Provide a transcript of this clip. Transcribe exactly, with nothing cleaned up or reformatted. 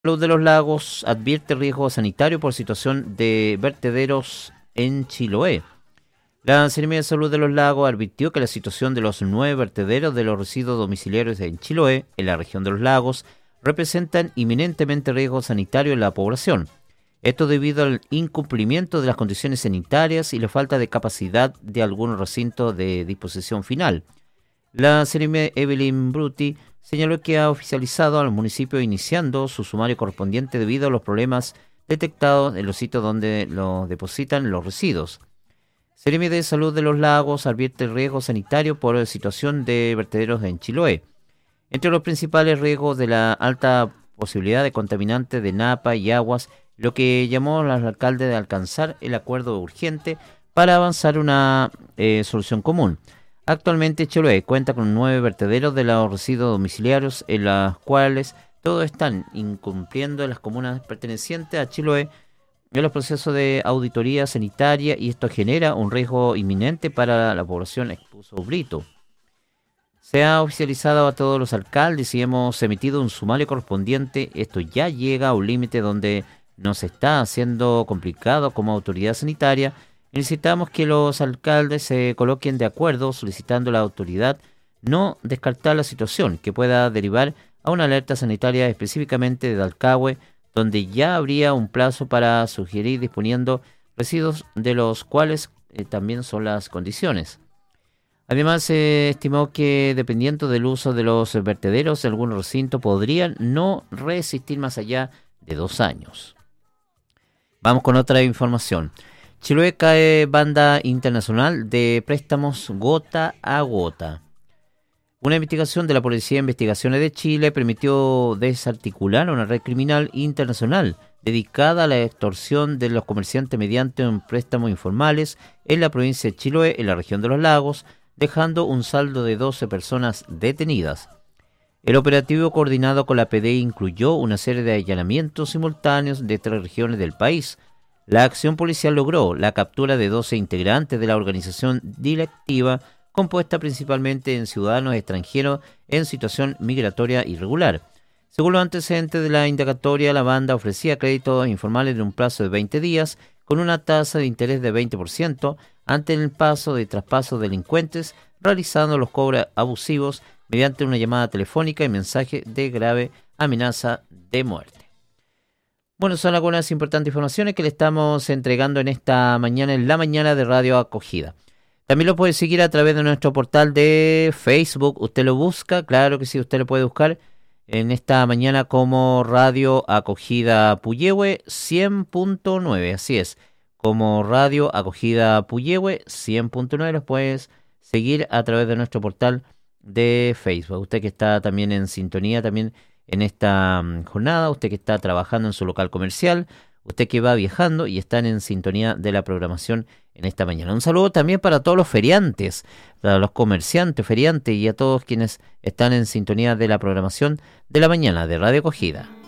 Salud de los Lagos advierte riesgo sanitario por situación de vertederos en Chiloé. La Seremía de Salud de los Lagos advirtió que la situación de los nueve vertederos de los residuos domiciliarios en Chiloé, en la región de los lagos, representan inminentemente riesgo sanitario en la población. Esto debido al incumplimiento de las condiciones sanitarias y la falta de capacidad de algunos recintos de disposición final. La Seremía Evelyn Bruti señaló que ha oficializado al municipio iniciando su sumario correspondiente debido a los problemas detectados en los sitios donde los depositan los residuos. Seremía de Salud de los Lagos advierte el riesgo sanitario por situación de vertederos en Chiloé. Entre los principales riesgos de la alta posibilidad de contaminantes de napa y aguas, lo que llamó al alcalde de alcanzar el acuerdo urgente para avanzar una eh, solución común. Actualmente Chiloé cuenta con nueve vertederos de los residuos domiciliarios, en los cuales todos están incumpliendo en las comunas pertenecientes a Chiloé en los procesos de auditoría sanitaria, y esto genera un riesgo inminente para la población, expuso Brito. Se ha oficializado a todos los alcaldes y hemos emitido un sumario correspondiente. Esto ya llega a un límite donde nos está haciendo complicado como autoridad sanitaria. Necesitamos que los alcaldes se coloquen de acuerdo solicitando a la autoridad no descartar la situación que pueda derivar a una alerta sanitaria específicamente de Dalcahue, donde ya habría un plazo para sugerir disponiendo residuos de los cuales eh, también son las condiciones. Además, se eh, estimó que dependiendo del uso de los vertederos, algunos recintos podrían no resistir más allá de dos años. Vamos con otra información. Chiloé cae banda internacional de préstamos gota a gota. Una investigación de la Policía de Investigaciones de Chile permitió desarticular una red criminal internacional dedicada a la extorsión de los comerciantes mediante un préstamo informales en la provincia de Chiloé, en la región de los lagos, dejando un saldo de doce personas detenidas. El operativo coordinado con la P D I incluyó una serie de allanamientos simultáneos de tres regiones del país. La acción policial logró la captura de doce integrantes de la organización delictiva, compuesta principalmente en ciudadanos extranjeros en situación migratoria irregular. Según los antecedentes de la indagatoria, la banda ofrecía créditos informales de un plazo de veinte días con una tasa de interés de veinte por ciento ante el paso de traspasos delincuentes, realizando los cobros abusivos mediante una llamada telefónica y mensaje de grave amenaza de muerte. Bueno, son algunas importantes informaciones que le estamos entregando en esta mañana, en la mañana de Radio Acogida. También lo puede seguir a través de nuestro portal de Facebook. Usted lo busca, claro que sí, usted lo puede buscar en esta mañana como Radio Acogida Puyehue cien punto nueve. Así es, como Radio Acogida Puyehue cien punto nueve. Los puedes seguir a través de nuestro portal de Facebook. Usted que está también en sintonía también en esta jornada, usted que está trabajando en su local comercial, usted que va viajando y están en sintonía de la programación en esta mañana. Un saludo también para todos los feriantes, para los comerciantes, feriantes y a todos quienes están en sintonía de la programación de la mañana de Radio Acogida.